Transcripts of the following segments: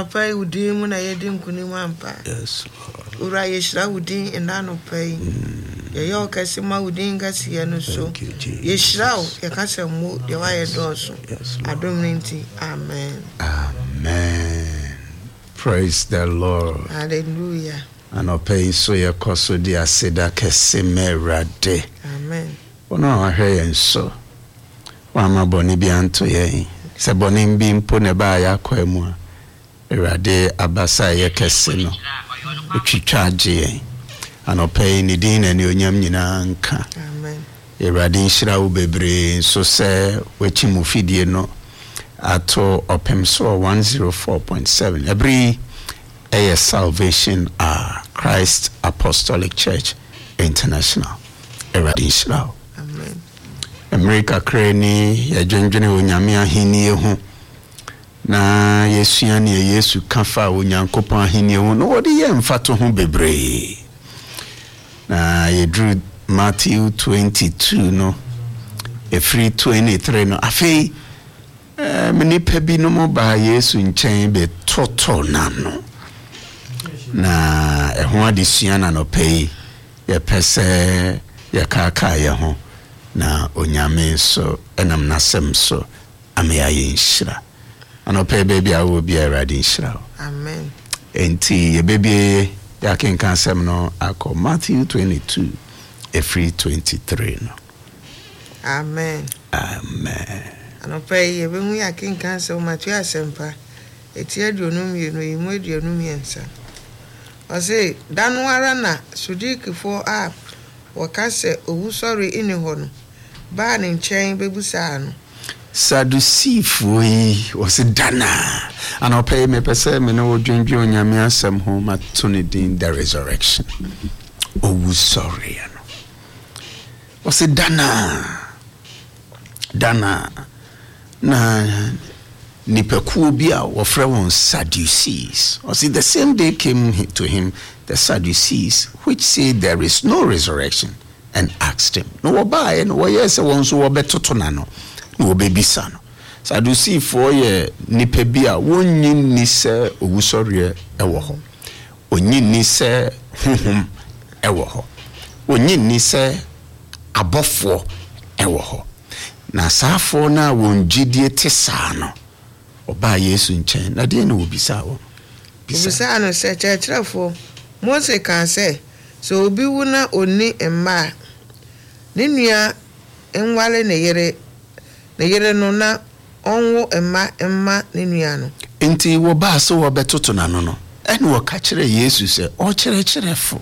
Papa udin mu na yedim kunimu ampa. Yes. Ura yeshira udin enano pay. Ye okasi ma udin gasi ye no so. Yeshira o ye kasa mu ye wa ye doso. Adom nti. Amen. Amen. Praise the Lord. Hallelujah. Anope so ye koso di aseda kese merade. Amen. Ono ahwe yen so. Wa ma boni bi anto ye. Se boni mbi mpo ne ba ya kwa mu a. Erade abasa ye kese no. Utwitwa age. Anope ni din na ni onyam nyina nka. Amen. Erade nshira wo bebre so se wechi mu fidie no ato opem so 104.7 every a Salvation Christ Apostolic Church International. Erade nshira. Amen. America kreni ya dwendwene onyame ahenie ho na yesuane Yesu kafa onyankopon ahenie ho no wodi ye mfato ho bebre na ye drew Matthew 22 no free 23 no afei menipa bi no mo ba Yesu nchen be toto nano na ehon adesuana no pay ye pese ye kaka ye ho na onyame so enam nasem so ameya ye nshira anope baby awo bi Erade nshira. Amen. Enti ye baby ya kenkan sem no akọ Matthew 22 free 23 no. Amen. Amen. Anope ye be hu ya kenkan se Matthew asempa eti aduonum ye no yimu aduonum yensa. Ose danwara na sudikifo a wakase owusori ini hono ba ne nchen bebusa no Sadduceefo yi wose dana anope me pese me no dwendwe onyame asem ho matone din the resurrection owusori no wose dana na nipakuo bi a wofre won Sadducees. Or see, the same day came to him the Sadducees, which say there is no resurrection, and asked him, no obaye no yes won so obetoto na no no obebisa no. Sadducee for ye nipa bi a wonyi ni se owusori ewo ho, onyi ni se honhom ewo ho, onyi ni se abofo ewo ho. Na safo na wonjidie tesa no oba Yesu nchen na de na obisa wo bisa no se chechirefo Mose kan se so obi wu na oni emma ne nua enwale ne yere no na onwo emma ne nua no enti wo ba so wo betoto na no ene wo ka kire Yesu se o kire-kirefo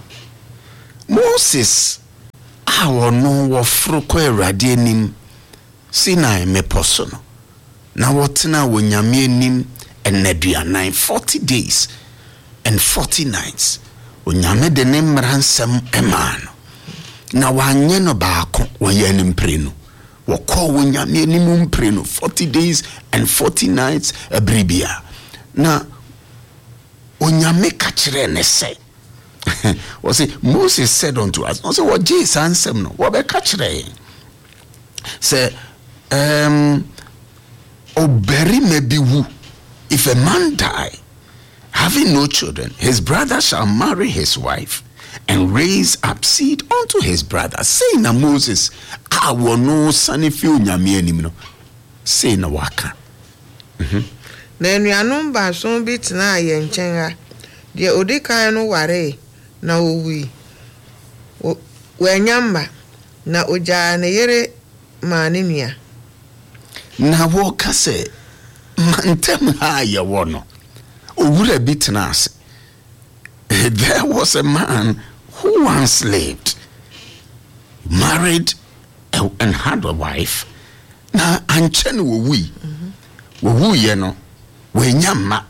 Moses a wono wo furu ko Erade anim Sinai meposo no na wotena wonyame anim enaduanan 40 days and 40 nights onyame de ne mransam emano na wanye no baako woye ne mpre no wokọ wonyame anim mpre no 40 days and 40 nights abribia na onyame ka kire ne se we say Moses said unto us no say what Jesus ansem no wo be ka kire say oberi mebiwu if a man die having no children his brother shall marry his wife and raise up seed unto his brother. Say na Moses I will no sani fi onyame anim no say na waka na enuanom ba so bi tena ye nchen ha de odikan no ware na owi wanyamba na oja na yere ma ne nua na wo kase mantem ha ye wono owura bi tena ase. There was a man who once lived, married and had a wife. Na anchen wo ye no we nyama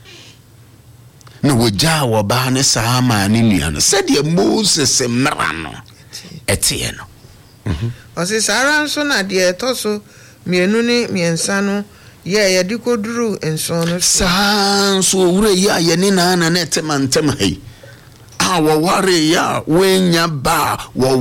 na woja wo ba ne saa ma ne nua no said ye Moses mra no etie no Ose sara nso na de etoso mienu ni miensa no ye di koduru enso no so wure ya ye ni na na etemantem hai wo ware ya wenya ba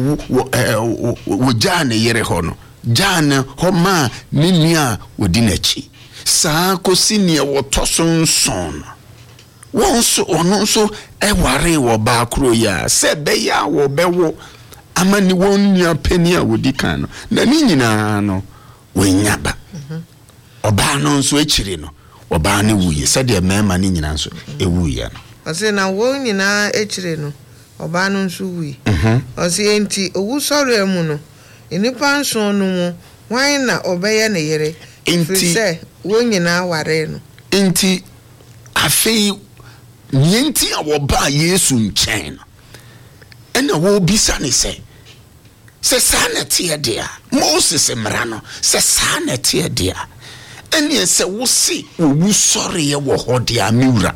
wo jane yere ho no jane ho ma ni nua wodi nachi saa kosi ne wo toso nson wonso ononso eware wo ba kro ya se be ya wo bewo amani won nua pani a wodi kan no na ni nyina no wenyaba oba no nso echire no oba ne wuye se de mema ni nyina nso ewuye no ose na wo nyina echire no oba no nso wuye ose enti owu sori emu no enipa nso no mu wan na obeye ne yere enti se wo nyina ware no enti afei nyenti a wo ba Yesu nchen ena wo bisa ne se sana tie dia Moses mrano se sana tie dia eni se wo si wo sori ye wo ho dia miwura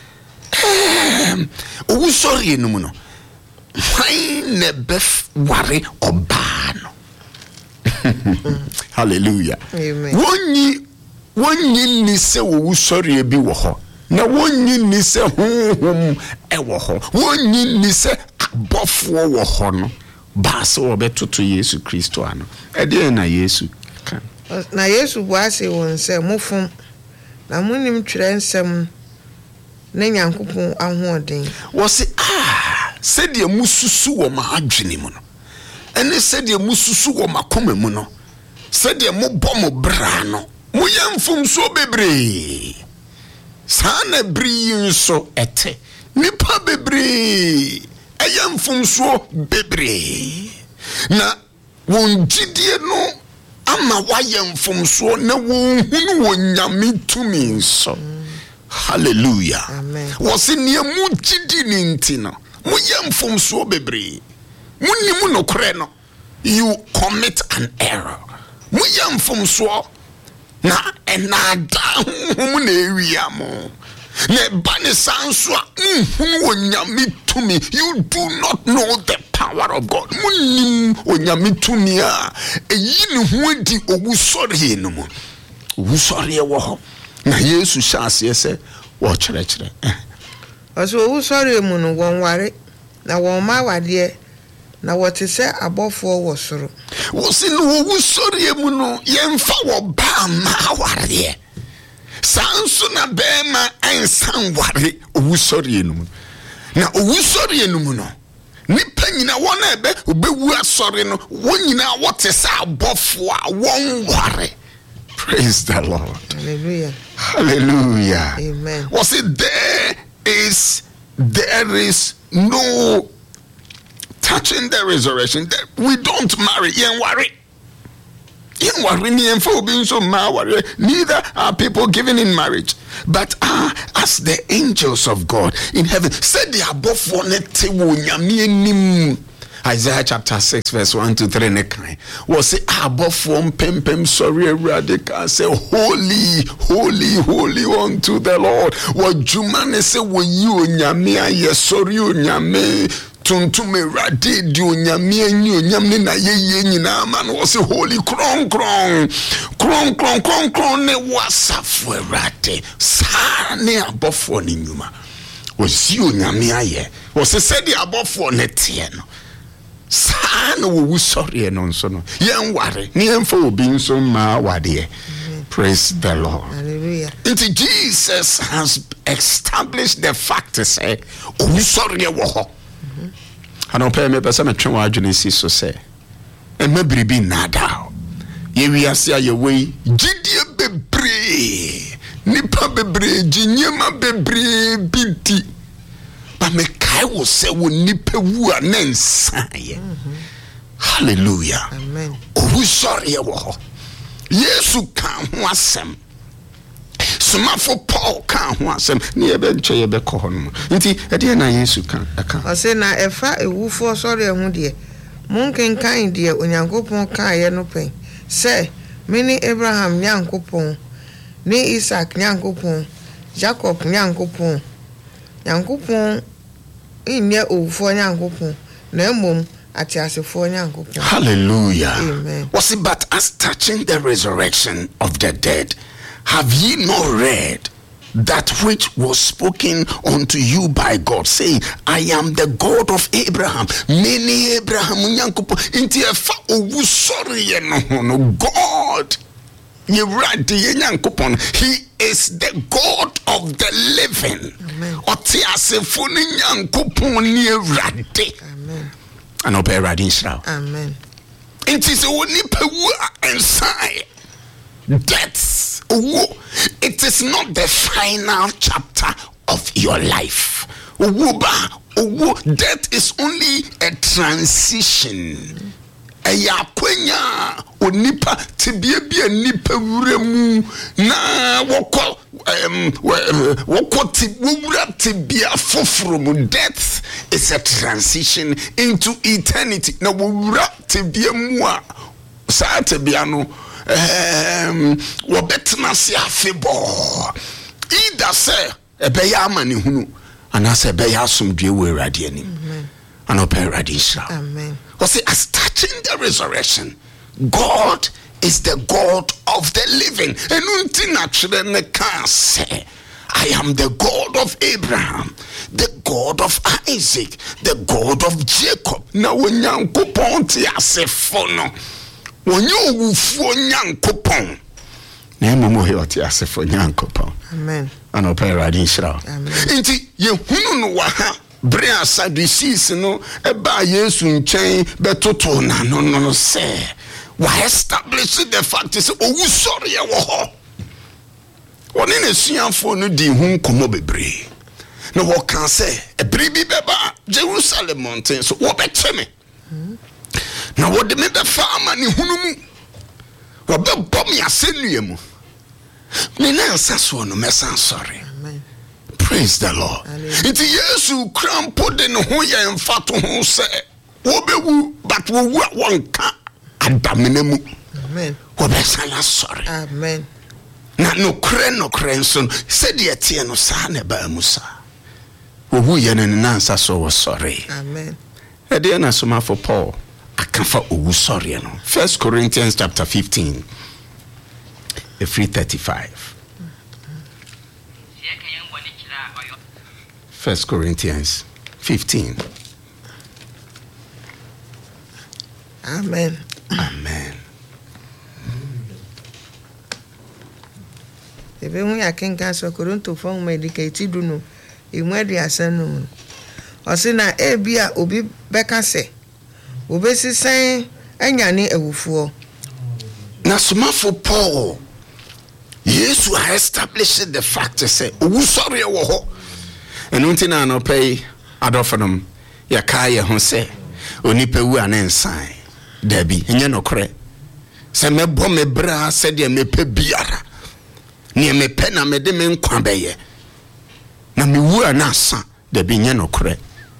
wo sori no mu no fine ne bef ware oba no hallelujah amen wonyi ni se wo sori bi wo ho na wonyi ni se honhom e wo ho wonyi ni se abofo wo ho no ba se wo betoto Yesu Kristo ano e de na Yesu kan na Yesu bo ase won se mofom na munim twere nsem na Nyankopon ahoden wo se se de mususu wo ma adwene mu no ene se de mususu wo makoma mu no se de mo bɔ mo bra no mo yamfum so bebre sana bri nso ete nipa bebre ayamfum so bebre na won gidie no ama wayamfum so na won hunu wonyame tumi nso hallelujah amen wose ne mu gidi ni ntino mo yamfum so bebre munni no kore no you commit an error mo yamfum so na enada hum na ewiamo na bani sanso hum wonyame tumi you do not know the power of God munim wonyame tumi a eyi ne ho di owusori no mu owusori wo ho na Yesu shaase se wo kyerɛkyerɛ oso owusori mu no wonware na won ma wade na wote se abofo wo soro wo se no owusori mu no yemfa wo ba ma ware sanso na bema ansan ware owusori no mu na owusori no mu no nipa nyina wona ebe obewu asori no wonyina wote se abofo a won ware. Praise the Lord. Hallelujah. Hallelujah. Amen. Was it there is no touching the resurrection. We don't marry. Neither are people given in marriage, but as the angels of God in heaven said, they are above one. Isaiah chapter 6 verse 1 to 3 was say above from pem sorry radical say holy unto the Lord. What Jumane say when you nyame aye sorry nyame tuntume radi di nyame anyi nyame na ye nyina man was holy kron ne wasafo radi sa ne above ni nyuma was you nyame aye was said the above ne tie no sana wo sorry no nso no yen ware ni emfa obi nso ma wade. Praise the Lord. Hallelujah. Until Jesus has established the fact to say oh sorry wo ho ana pay me pesa me twen wa adwene si so say e ma biribi nada ye wiase aye we gidie bebre nipa bebre ginyema bebre binti ba me kai wo se wo nipa wu a nensaye. Hallelujah. Amen. Oh sorry wo Yesu kan ho asem somafo Paul kan ho asem ne ye be nche ye be ko hono nti e de na Yesu kan aka o se na efa ewufo sorry hu de munken kan de Onyankopon kan ye no pen se mini Abraham Nyankopon ni Isaac Nyankopon Jacob Nyankopon inye owufo Nyankopon na emom atiasefo Nyankopon. Hallelujah. Amen. Was it but as touching the resurrection of the dead, have ye not read that which was spoken unto you by God, saying, I am the God of Abraham. Many Abraham Nyankopon inti efa owu sorry no God. He is the God of the living. Amen. Ɔte asefo no Nyankopɔn ne Awurade. Amen. And ɔpɛ Awurade nhyira. Amen. Nti sɛ onipa wu a ensae. Death, it is not the final chapter of your life. Death is only a transition. Ayakwenya onipa tibia nipa wuremu na woko tibia foforo. Death is a transition into eternity. Na wura tibia mu a saa tibia no wobetna se afebo either say ebeya amane hunu anase ebeya asomdwe wo Awurade anim and open radisha. Amen. Was it as touching the resurrection? God is the God of the living. And I am the God of Abraham, the God of Isaac, the God of Jacob. Now when Yankopon ti asefono, when you wufo Yankopon, name mo he oti asefo Yankopon. Amen. And open radisha. Amen. Inti ye hunu no waha. Brea Sadducees no eba Yesu nchen betoto na no say why establish the fact is owu sorry e wo ho woni na suanfo no di hu nkomo bebre no wo kan say ebri bi beba Jerusalem mountain so wo beche me na wo de me be fa ama ni hunu mu wo be bom ya senue mu me na saso no mesan sorry. Praise the Lord. It is Yesu crampo de no ho ya mfato ho se wo bewu but wo wu wonka adamenemu. Amen. Wo be sana sorry. Amen. Na no kre nso se de etie no sa na ba musa. Wo wu ye ne nansa so wo sorry. Amen. E de na soma for Paul akafa owu sorry no. 1 Corinthians chapter 15 3:35. 1 Corinthians 15. Amen. Amen. Ebe mu ya kenka so Korinto fon medicate du no imwedi asanu osina ebia obi beka se obesisen anyane awufuo na somafo Paul Yesu ha established the fact say owu sorry wo ho and untina no pay adofanum ya kai ho se onipa wu anensan dabi enye no kore se mebo me bra se de me pe biara ne me pe na me de me nkwa beye na me wu anasa dabi enye no kore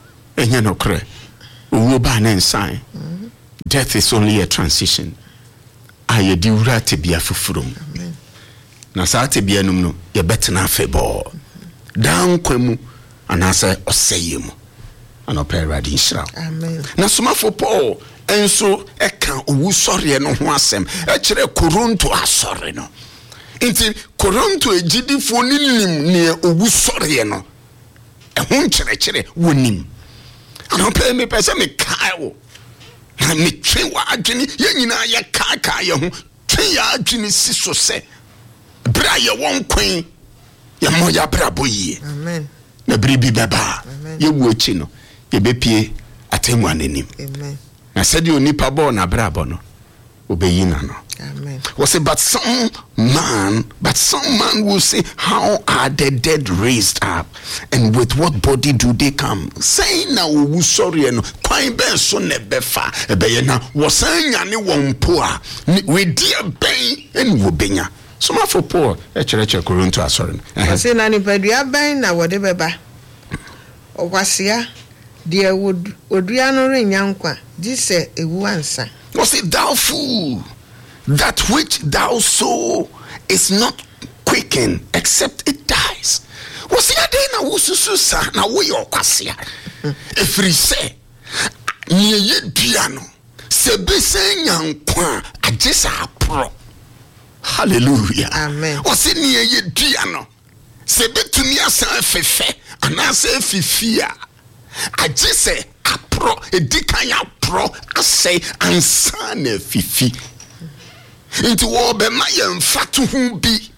owu ba anensan. Death is only a transition. Aye di wura te bia fufurum. Na sa te bia num no ye betena febo dan kwamu anasa oseyemu anope radi nshira. Amen. Na soma for Paul enso eka owu sore no ho asem e kire Korinto asore no nti Korinto ejidifo ninim ne owu sore no e ho kire wonim anope me pese me kai na me twen wa adwene ye nyina ye kaka ye ho twen ya adwene si so se bra ye won kwen ye mo ya bra boyie. Amen. Na bribi baba ye wu echi no ye bepie atemu anenim. Amen. Na said you nipa bo na bra bo no obeyina no. Amen. Was it but some man will say, how are the dead raised up, and with what body do they come? Say now we sorry no kwai ben so ne befa ebeye na wasanya ne wonpoa we dear ben en wo benya. So ma for Paul e chere Korinto asori. Say na ni padua ben na wo de beba. Okwasea de odua no renyankwa di se ewu ansa. Was it thou fool? That which thou sow is not quickened except it dies. Was it na wususu sa na wo yo kwasia? Efri se nye ye piano se besen yankwa agesa apro. Hallelujah. Amen. Was it nye ye piano se betumi asan fefe anase fifia agese apro edikan apro asay ansa na fifi. Into all be my fatu bi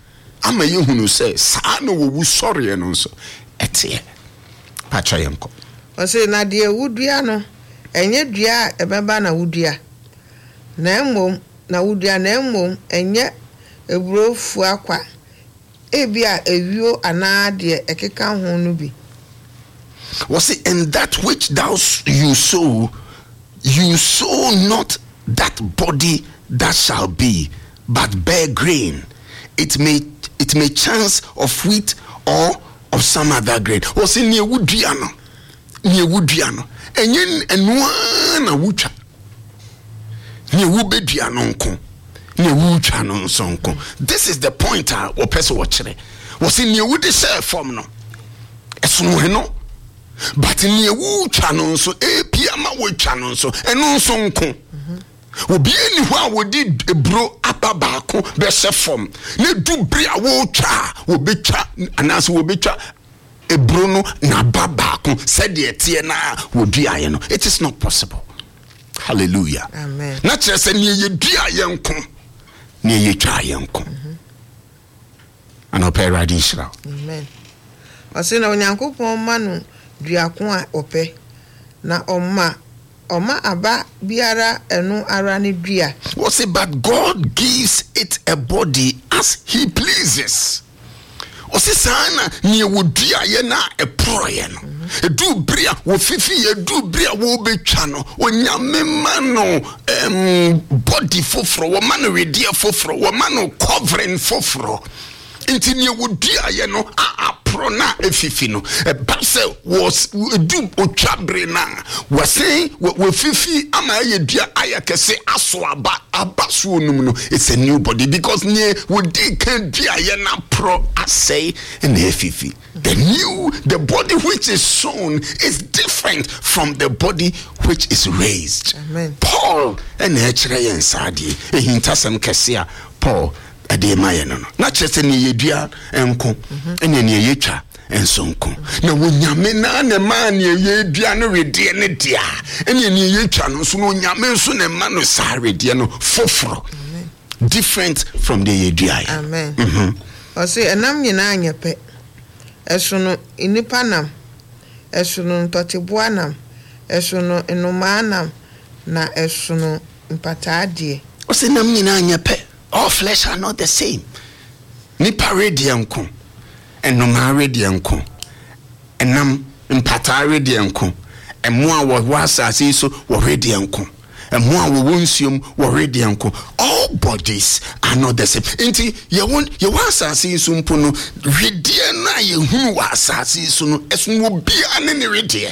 ama yehunu say saa no wo sori no nso etie pacha yenko ose na de wudua no enye dua ebeba na wudua na emmom na wudua na emmom enye ebrofu akwa ebia ewio ana de ekeka ho no bi was it in that which you sow not that body that shall be but bear grain. It may chance of wheat or of some other grain. Was in near woodiano enyen enwa na wucha near wubediano nko near wucha no nsonko. This is the point or person watching was in near woody share form no esuno no but near wucha no so piama wucha no so eno nsonko obi eni ho a wodi ebro ababaako be se form ne du bri a wo twa wo betwa anase wo betwa ebro no na babaako said de tie na wo duaye no. It is not possible. Hallelujah. Amen. Na kire se ne ye duaye nko ne ye twa ye nko ana pe radin shira. Amen. Ose na onyankopon ma no duako a ope na oma aba biara enu ara ne dua. Was it but God gives it a body as he pleases. Was it sana ni wodua ye na eproye no. Edu bria wo fifi edu bria wo betwa no onyame ma no body foforo wo ma no redie foforo wo ma no covering foforo. Inti ni wodua ye no na efifi no base was do otwabre na wase we fifi ama ye dua ayakese aso abaso onum no. It's a new body because ne wodi kan dua ye na pro asay and efifi. The body which is sown is different from the body which is raised. Amen. Paul and echere yen sade ehintasem kese Paul ademaye no na chese ne yedua enko ene ne yetwa ensonko na wonyame na ne ma ne yedua no redie ne dia ene ne yetwa no so no nyame so ne ma no sa redie no foforo different from the yedua. Amen. O say enam nyina anyepe esono inipa nam esono ntoteboa nam esono enoma nam na esono mpataade. O say nam nyina anyepe. All flesh are not the same. Nipa radianko, and no ma radianko, and nam impata radianko, and more was as so were radianko, and more wonsium were radianko. All bodies are not the same. Inti you was as sumpuno, radiana you was as soon as will be an any.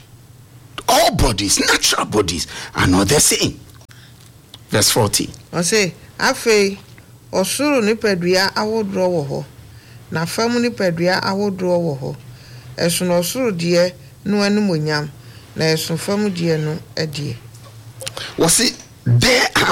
All bodies, natural bodies, are not the same. Verse 40. I say, afei osuru ni pedua awodro wo ho na fam ni pedua awodro wo ho esu no osuru de no anumonyam na esu fam de no adie. Was it there